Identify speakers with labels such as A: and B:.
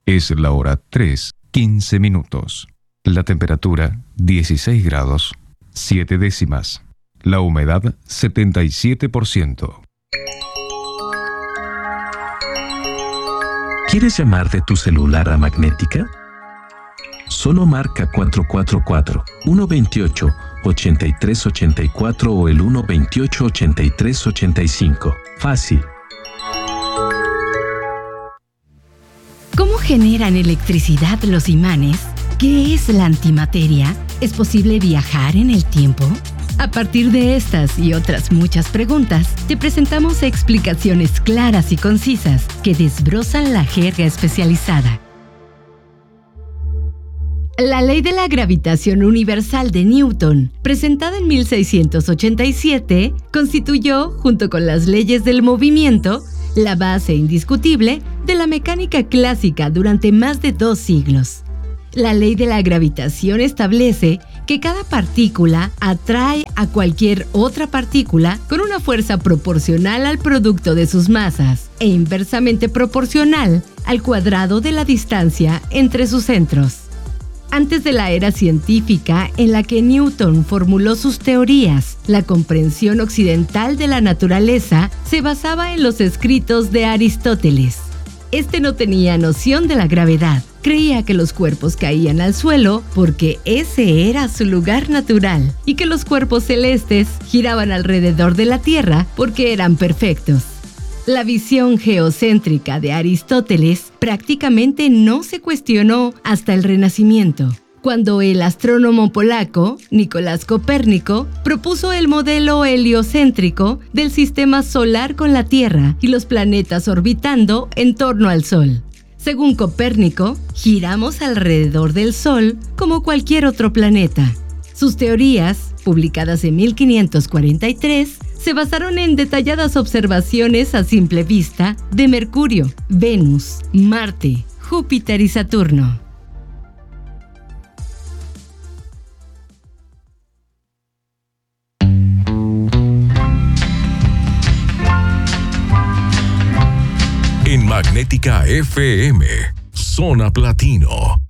A: Es la hora 3:15. La temperatura 16 grados 7 décimas. La humedad 77%.
B: ¿Quieres llamar de tu celular a Magnética? Solo marca 444-128-8384 o el 128-8385. Fácil.
C: ¿Cómo generan electricidad los imanes? ¿Qué es la antimateria? ¿Es posible viajar en el tiempo? A partir de estas y otras muchas preguntas, te presentamos explicaciones claras y concisas que desbrozan la jerga especializada. La ley de la gravitación universal de Newton, presentada en 1687, constituyó, junto con las leyes del movimiento, la base indiscutible de la mecánica clásica durante más de 2 siglos. La ley de la gravitación establece que cada partícula atrae a cualquier otra partícula con una fuerza proporcional al producto de sus masas e inversamente proporcional al cuadrado de la distancia entre sus centros. Antes de la era científica en la que Newton formuló sus teorías, la comprensión occidental de la naturaleza se basaba en los escritos de Aristóteles. Este no tenía noción de la gravedad. Creía que los cuerpos caían al suelo porque ese era su lugar natural y que los cuerpos celestes giraban alrededor de la Tierra porque eran perfectos. La visión geocéntrica de Aristóteles prácticamente no se cuestionó hasta el Renacimiento, cuando el astrónomo polaco Nicolás Copérnico propuso el modelo heliocéntrico del sistema solar con la Tierra y los planetas orbitando en torno al Sol. Según Copérnico, giramos alrededor del Sol como cualquier otro planeta. Sus teorías, publicadas en 1543, se basaron en detalladas observaciones a simple vista de Mercurio, Venus, Marte, Júpiter y Saturno.
D: En Magnética FM, Zona Platino.